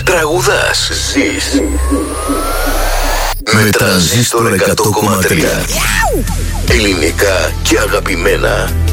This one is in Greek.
τραγουδάς, ζεις. Με Τρανζίστορ 100,3. Ελληνικά και αγαπημένα.